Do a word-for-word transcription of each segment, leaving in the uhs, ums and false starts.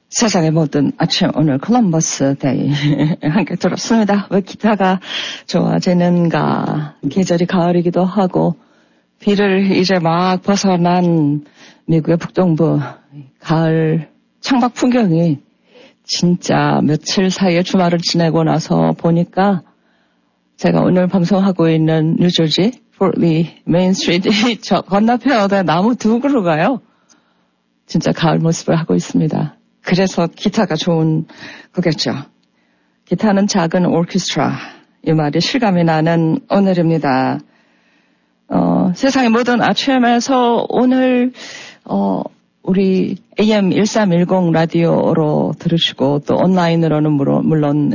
세상의 모든 아침 오늘 콜럼버스 데이 함께 들었습니다. 왜 기타가 좋아지는가. 계절이 가을이기도 하고 비를 이제 막 벗어난 미국의 북동부 가을 창밖 풍경이 진짜 며칠 사이에 주말을 지내고 나서 보니까 제가 오늘 방송하고 있는 뉴저지 포트리 메인 스트리트 저 건너편에 나무 두 그루가요. 진짜 가을 모습을 하고 있습니다. 그래서 기타가 좋은 거겠죠. 기타는 작은 오케스트라. 이 말이 실감이 나는 오늘입니다. 어, 세상의 모든 아침에서 오늘 어, 우리 에이엠 일삼일공 라디오로 들으시고 또 온라인으로는 물론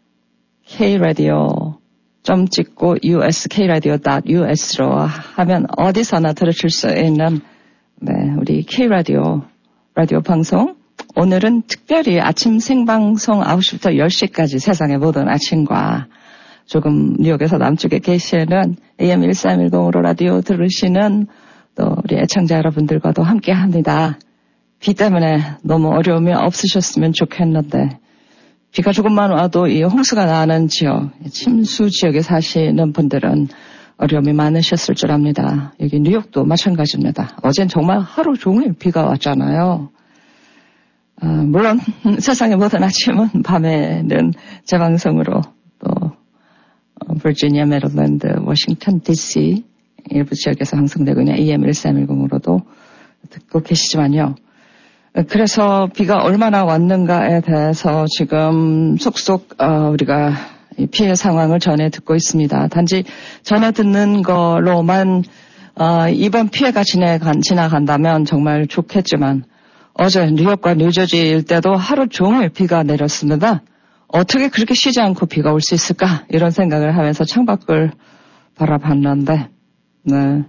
K라디오 점 찍고 유에스케이라디오 닷 유에스로 하면 어디서나 들으실 수 있는 네, 우리 K라디오 라디오 방송. 오늘은 특별히 아침 생방송 아홉 시부터 열 시까지 세상의 모든 아침과 조금 뉴욕에서 남쪽에 계시는 에이엠 일삼일공으로 라디오 들으시는 또 우리 애청자 여러분들과도 함께 합니다. 비 때문에 너무 어려움이 없으셨으면 좋겠는데 비가 조금만 와도 이 홍수가 나는 지역, 침수 지역에 사시는 분들은 어려움이 많으셨을 줄 압니다. 여기 뉴욕도 마찬가지입니다. 어젠 정말 하루 종일 비가 왔잖아요. 어, 물론 세상의 모든 아침은 밤에는 재방송으로 또 어, 버지니아, 메릴랜드, 워싱턴 디씨 일부 지역에서 방송되고 있는 에이엠 일삼일공으로도 듣고 계시지만요. 그래서 비가 얼마나 왔는가에 대해서 지금 속속 어, 우리가 피해 상황을 전해 듣고 있습니다. 단지 전해 듣는 거로만 어, 이번 피해가 지나간, 지나간다면 정말 좋겠지만 어제 뉴욕과 뉴저지 일대도 하루 종일 비가 내렸습니다. 어떻게 그렇게 쉬지 않고 비가 올 수 있을까? 이런 생각을 하면서 창밖을 바라봤는데 네.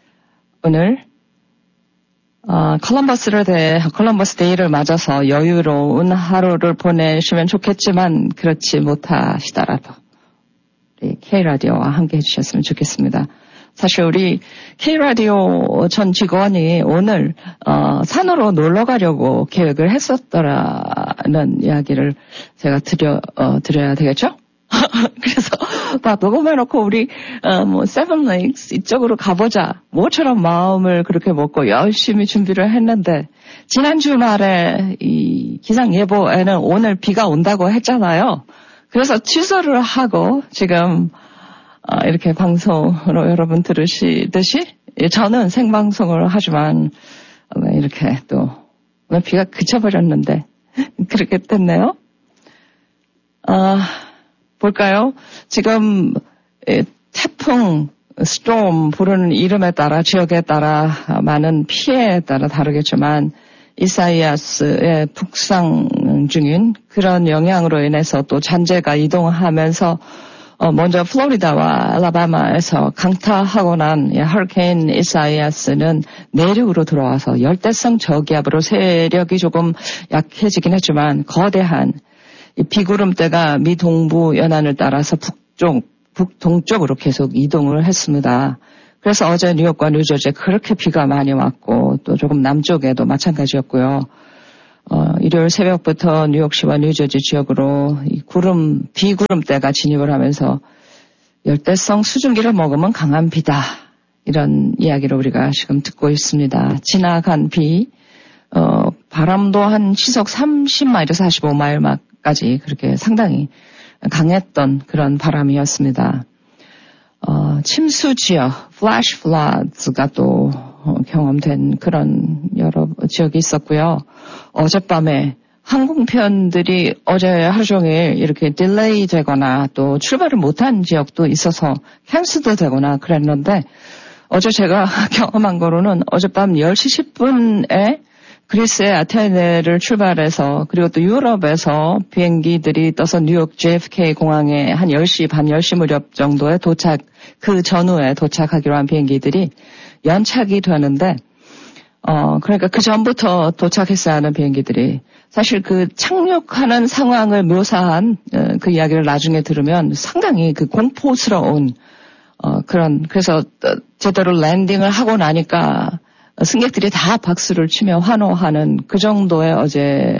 오늘 어, 콜럼버스를 대, 콜럼버스 데이를 맞아서 여유로운 하루를 보내시면 좋겠지만 그렇지 못하시더라도 우리 K라디오와 함께 해주셨으면 좋겠습니다. 사실 우리 K라디오 전 직원이 오늘 어, 산으로 놀러 가려고 계획을 했었더라는 이야기를 제가 드려, 어, 드려야 되겠죠? 그래서 다 녹음해놓고 우리 어, 뭐 세븐레이크스 이쪽으로 가보자 뭐처럼 마음을 그렇게 먹고 열심히 준비를 했는데 지난 주말에 이 기상 예보에는 오늘 비가 온다고 했잖아요. 그래서 취소를 하고 지금 어, 이렇게 방송으로 여러분 들으시듯이 저는 생방송을 하지만 어, 이렇게 또 오늘 비가 그쳐버렸는데 그렇게 됐네요. 아. 볼까요? 지금 태풍, 스톰 부르는 이름에 따라 지역에 따라 많은 피해에 따라 다르겠지만 이사이아스의 북상 중인 그런 영향으로 인해서 또 잔재가 이동하면서 먼저 플로리다와 알라바마에서 강타하고 난 허리케인 이사이아스는 내륙으로 들어와서 열대성 저기압으로 세력이 조금 약해지긴 했지만 거대한 이 비구름대가 미 동부 연안을 따라서 북쪽, 북동쪽으로 계속 이동을 했습니다. 그래서 어제 뉴욕과 뉴저지에 그렇게 비가 많이 왔고 또 조금 남쪽에도 마찬가지였고요. 어, 일요일 새벽부터 뉴욕시와 뉴저지 지역으로 이 구름, 비구름대가 진입을 하면서 열대성 수증기를 먹으면 강한 비다. 이런 이야기를 우리가 지금 듣고 있습니다. 지나간 비, 어, 바람도 한 시속 삼십 마일에서 사십오 마일 막 까지 그렇게 상당히 강했던 그런 바람이었습니다. 어, 침수 지역, flash floods가 또 경험된 그런 여러 지역이 있었고요. 어젯밤에 항공편들이 어제 하루 종일 이렇게 딜레이 되거나 또 출발을 못한 지역도 있어서 캔슬도 되거나 그랬는데 어제 제가 경험한 거로는 어젯밤 열 시 십 분에 그리스의 아테네를 출발해서 그리고 또 유럽에서 비행기들이 떠서 뉴욕 제이에프케이 공항에 한 열 시 반 열 시 무렵 정도에 도착, 그 전후에 도착하기로 한 비행기들이 연착이 되는데 어 그러니까 그 전부터 도착했어야 하는 비행기들이 사실 그 착륙하는 상황을 묘사한 어, 그 이야기를 나중에 들으면 상당히 그 공포스러운 어 그런 그래서 제대로 랜딩을 하고 나니까 승객들이 다 박수를 치며 환호하는 그 정도의 어제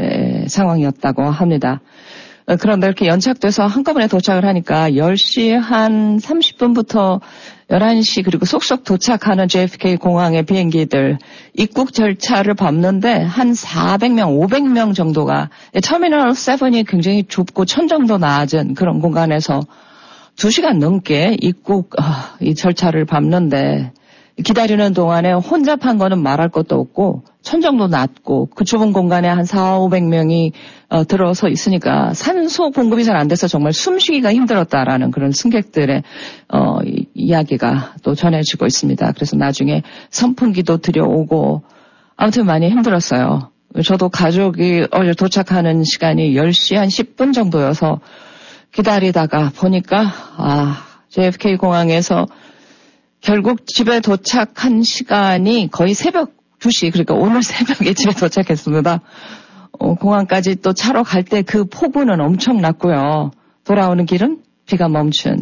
상황이었다고 합니다. 그런데 이렇게 연착돼서 한꺼번에 도착을 하니까 열 시 한 삼십 분부터 열한 시 그리고 속속 도착하는 제이에프케이 공항의 비행기들 입국 절차를 밟는데 한 사백 명, 오백 명 정도가 터미널 칠이 굉장히 좁고 천정도 낮은 그런 공간에서 두 시간 넘게 입국 아, 이 절차를 밟는데 기다리는 동안에 혼잡한 거는 말할 것도 없고 천정도 낮고 그 좁은 공간에 한 사오백 명이 어, 들어서 있으니까 산소 공급이 잘 안 돼서 정말 숨쉬기가 힘들었다라는 그런 승객들의 어, 이, 이야기가 또 전해지고 있습니다. 그래서 나중에 선풍기도 들여오고 아무튼 많이 힘들었어요. 저도 가족이 어제 도착하는 시간이 열 시 한 십 분 정도여서 기다리다가 보니까 아 제이에프케이 공항에서 결국 집에 도착한 시간이 거의 새벽 두 시, 그러니까 오늘 새벽에 집에 도착했습니다. 어, 공항까지 또 차로 갈 때 그 폭우는 엄청났고요. 돌아오는 길은 비가 멈춘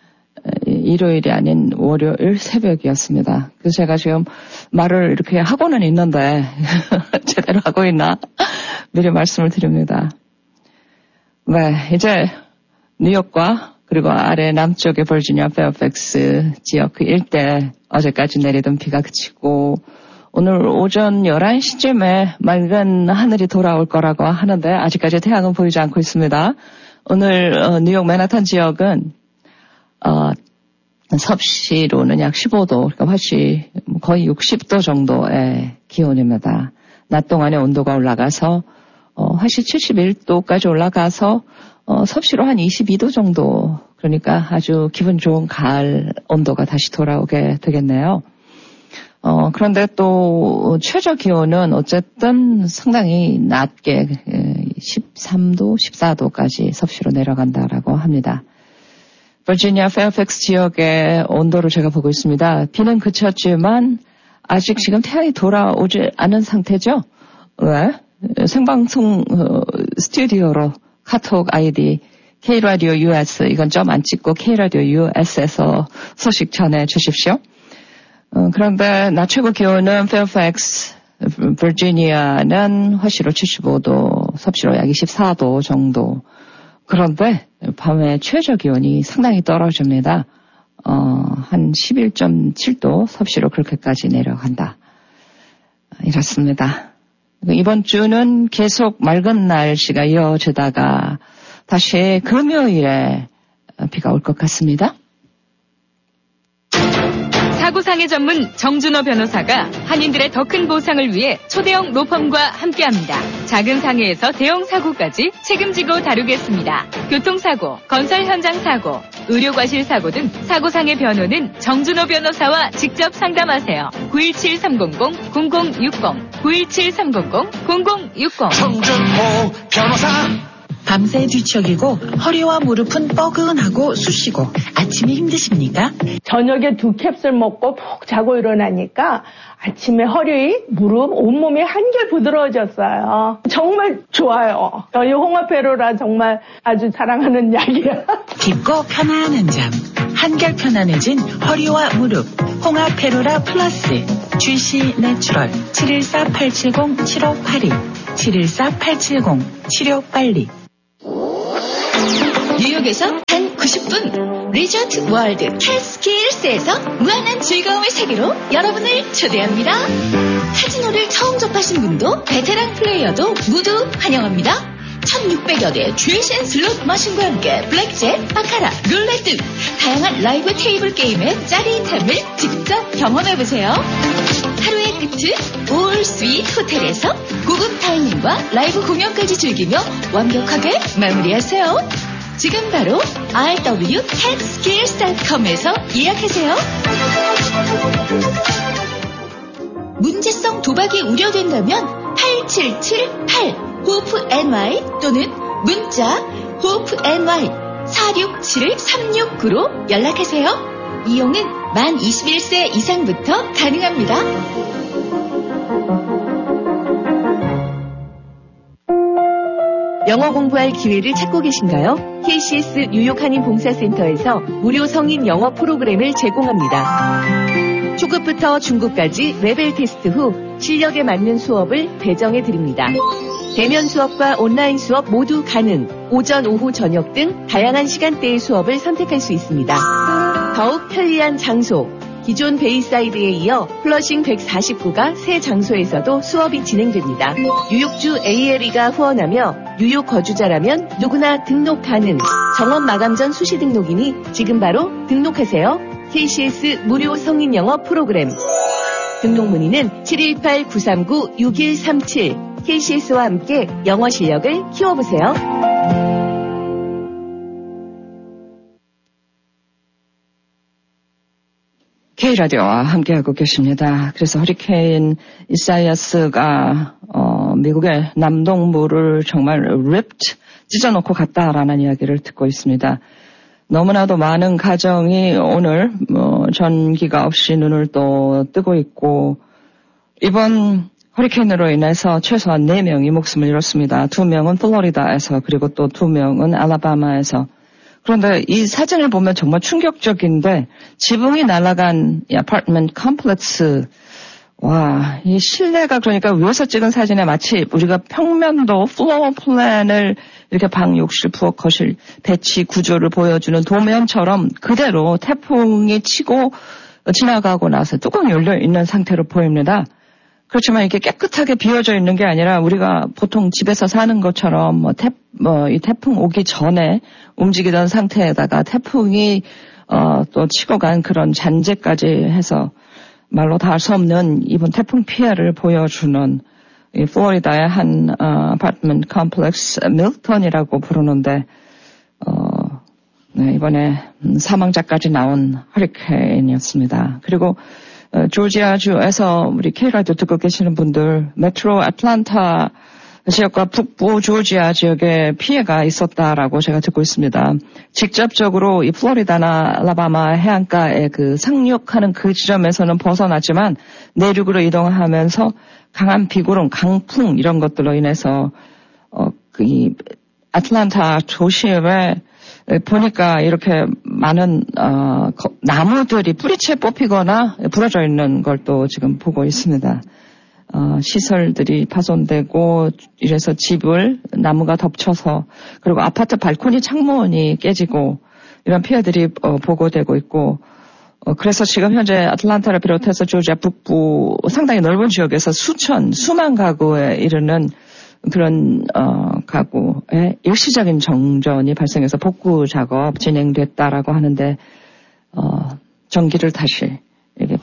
일요일이 아닌 월요일 새벽이었습니다. 그래서 제가 지금 말을 이렇게 하고는 있는데 제대로 하고 있나 미리 말씀을 드립니다. 네, 이제 뉴욕과 그리고 아래 남쪽의 버지니아 페어팩스 지역 그 일대 어제까지 내리던 비가 그치고 오늘 오전 열한 시쯤에 맑은 하늘이 돌아올 거라고 하는데 아직까지 태양은 보이지 않고 있습니다. 오늘 어, 뉴욕 맨하탄 지역은 어, 섭씨로는 약 십오 도, 그러니까 훨씬 거의 육십 도 정도의 기온입니다. 낮 동안에 온도가 올라가서 어, 훨씬 칠십일 도까지 올라가서 어, 섭씨로 한 이십이 도 정도, 그러니까 아주 기분 좋은 가을 온도가 다시 돌아오게 되겠네요. 어, 그런데 또 최저 기온은 어쨌든 상당히 낮게 십삼 도, 십사 도까지 섭씨로 내려간다라고 합니다. 버지니아 페어팩스 지역의 온도를 제가 보고 있습니다. 비는 그쳤지만 아직 지금 태양이 돌아오지 않은 상태죠? 왜? 생방송 어, 스튜디오로 카톡 아이디 K라디오 유에스 이건 점 안 찍고 K라디오 유에스에서 소식 전해 주십시오. 어, 그런데 낮 최고 기온은 페어팩스, 버지니아는 화씨로 칠십오 도, 섭씨로 약 이십사 도 정도. 그런데 밤에 최저 기온이 상당히 떨어집니다. 어, 한 십일 점 칠 도, 섭씨로 그렇게까지 내려간다. 이렇습니다. 이번 주는 계속 맑은 날씨가 이어지다가 다시 금요일에 비가 올 것 같습니다. 사고상해 전문 정준호 변호사가 한인들의 더 큰 보상을 위해 초대형 로펌과 함께합니다. 작은 상해에서 대형 사고까지 책임지고 다루겠습니다. 교통사고, 건설 현장 사고, 의료과실 사고 등 사고상해 변호는 정준호 변호사와 직접 상담하세요. 구일칠 삼공공 공공육공 구일칠 삼공공 공공육공 정준호 변호사. 밤새 뒤척이고 허리와 무릎은 뻐근하고 쑤시고 아침이 힘드십니까? 저녁에 두 캡슐 먹고 푹 자고 일어나니까 아침에 허리, 무릎, 온몸이 한결 부드러워졌어요. 정말 좋아요. 이 홍합회로라 정말 아주 사랑하는 약이야. 깊고 편안한 잠, 한결 편안해진 허리와 무릎, 홍합회로라 플러스, 쥐씨 내추럴 칠일사 팔칠공 칠오팔이 칠일사 팔칠공 칠오팔이. 뉴욕에서 단 구십 분 리조트 월드 캐스킬스에서 무한한 즐거움의 세계로 여러분을 초대합니다. 카지노를 처음 접하신 분도 베테랑 플레이어도 모두 환영합니다. 천육백여 대 최신 슬롯 머신과 함께 블랙잭, 바카라, 룰렛 등 다양한 라이브 테이블 게임의 짜릿함을 직접 경험해보세요. 하루의 끝은 올 스윗 호텔에서 고급 다이닝과 라이브 공연까지 즐기며 완벽하게 마무리하세요. 지금 바로 알 더블유 캣스킬스 닷컴에서 예약하세요. 문제성 도박이 우려된다면 팔칠칠팔 호프엔와이 또는 문자 호프엔와이 사육칠 삼육구로 연락하세요. 이용은 만 이십일 세 이상부터 가능합니다. 영어 공부할 기회를 찾고 계신가요? 케이씨에스 뉴욕 한인 봉사센터에서 무료 성인 영어 프로그램을 제공합니다. 초급부터 중급까지 레벨 테스트 후 실력에 맞는 수업을 배정해 드립니다. 대면 수업과 온라인 수업 모두 가능. 오전, 오후, 저녁 등 다양한 시간대의 수업을 선택할 수 있습니다. 더욱 편리한 장소. 기존 베이사이드에 이어 플러싱 백사십구가 새 장소에서도 수업이 진행됩니다. 뉴욕주 에이엘이가 후원하며 뉴욕 거주자라면 누구나 등록 가능. 정원 마감 전 수시 등록이니 지금 바로 등록하세요. 케이씨에스 무료 성인 영어 프로그램. 등록 문의는 칠일팔 구삼구 육일삼칠. 케이씨에스와 함께 영어 실력을 키워보세요. K라디오와 함께하고 계십니다. 그래서 허리케인 이사야스가 어, 미국의 남동부를 정말 ripped, 찢어놓고 갔다라는 이야기를 듣고 있습니다. 너무나도 많은 가정이 오늘 뭐 전기가 없이 눈을 또 뜨고 있고 이번 허리케인으로 인해서 최소한 네 명이 목숨을 잃었습니다. 두 명은 플로리다에서 그리고 또 두 명은 알라바마에서. 그런데 이 사진을 보면 정말 충격적인데 지붕이 날아간 이 아파트먼트 컴플렉스, 와, 이 실내가 그러니까 위에서 찍은 사진에 마치 우리가 평면도 플로어 플랜을 이렇게 방, 욕실, 부엌, 거실 배치 구조를 보여주는 도면처럼 그대로 태풍이 치고 지나가고 나서 뚜껑이 열려 있는 상태로 보입니다. 그렇지만 이게 깨끗하게 비워져 있는 게 아니라 우리가 보통 집에서 사는 것처럼 뭐 태, 뭐 이 태풍 오기 전에 움직이던 상태에다가 태풍이 어, 또 치고 간 그런 잔재까지 해서 말로 다 할 수 없는 이번 태풍 피해를 보여주는 이 플로리다의 한 어, 아파트먼트 컴플렉스 밀턴이라고 부르는데 어, 네, 이번에 사망자까지 나온 허리케인이었습니다. 그리고 어, 조지아주에서 우리 K라디오 듣고 계시는 분들 메트로 애틀랜타 지역과 북부 조지아 지역에 피해가 있었다라고 제가 듣고 있습니다. 직접적으로 이 플로리다나 알라바마 해안가에 그 상륙하는 그 지점에서는 벗어났지만 내륙으로 이동하면서 강한 비구름, 강풍 이런 것들로 인해서 어, 그 이 애틀랜타 도시에 보니까 이렇게 많은 어, 나무들이 뿌리채 뽑히거나 부러져 있는 걸 또 지금 보고 있습니다. 어, 시설들이 파손되고 이래서 집을 나무가 덮쳐서 그리고 아파트 발코니 창문이 깨지고 이런 피해들이 어, 보고되고 있고 어, 그래서 지금 현재 애틀랜타를 비롯해서 조지아 북부 상당히 넓은 지역에서 수천, 수만 가구에 이르는 그런 어, 가구에 일시적인 정전이 발생해서 복구 작업 진행됐다라고 하는데 어, 전기를 다시 이렇게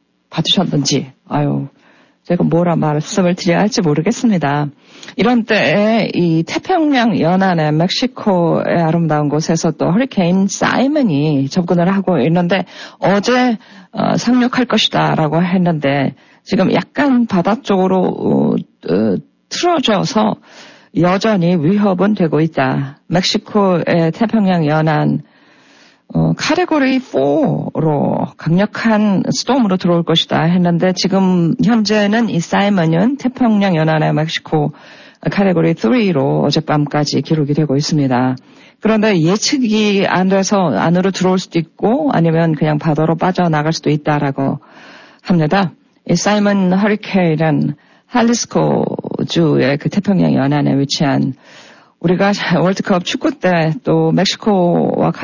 받으셨는지 아유 제가 뭐라 말씀을 드려야 할지 모르겠습니다. 이런 때에 이 태평양 연안의 멕시코의 아름다운 곳에서 또 허리케인 사이먼이 접근을 하고 있는데 어제 어, 상륙할 것이다라고 했는데 지금 약간 바다 쪽으로 어, 어, 틀어져서 여전히 위협은 되고 있다. 멕시코의 태평양 연안 어, 카테고리 사로 강력한 스톰으로 들어올 것이다 했는데 지금 현재는 이 사이먼은 태평양 연안의 멕시코 카테고리 삼로 어젯밤까지 기록이 되고 있습니다. 그런데 예측이 안 돼서 안으로 들어올 수도 있고 아니면 그냥 바다로 빠져나갈 수도 있다라고 합니다. 이 사이먼 허리케인은 할리스코주의 그 태평양 연안에 위치한 우리가 월드컵 축구 때 또 멕시코와